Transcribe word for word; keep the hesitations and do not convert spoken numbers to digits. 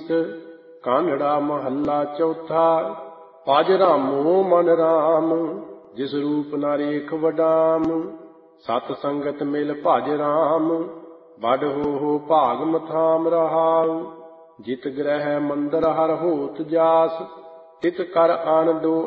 ਸੀਸ। ਕਾਨੜਾ ਮਹੱਲਾ ਚੌਥਾ। ਭਜ ਰਾਮੋ ਮਨ ਰਾਮ, ਜਿਸ ਰੂਪ ਨਾ ਰੇਖ ਵਡਾਮ। ਸਤ ਸੰਗਤ ਮਿਲ ਭਜ ਰਾਮ, ਬਡ ਹੋ ਹੋ ਭਾਗ ਮਥਾਮ ਰਹਾਉ। ਜਿਤ ਗ੍ਰਹਿ ਮੰਦਰ ਹਰ ਹੋਤ ਜਾਸ, ਤਿਤ ਕਰ ਆਨ ਦੋ